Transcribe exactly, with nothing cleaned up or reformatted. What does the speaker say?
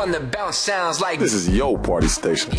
one that bounce sounds like This is your party station.